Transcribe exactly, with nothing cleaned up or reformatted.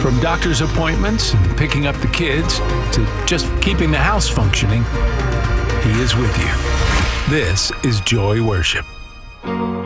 From doctor's appointments and picking up the kids to just keeping the house functioning, He is with you. This is Joy Worship.